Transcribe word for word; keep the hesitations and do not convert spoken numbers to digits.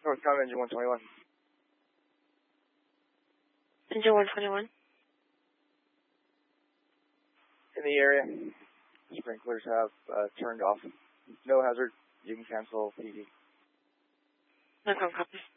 Northcom engine one twenty-one. Engine one twenty-one. In the area. Sprinklers have uh, turned off. No hazard. You can cancel P D. Northcom copy.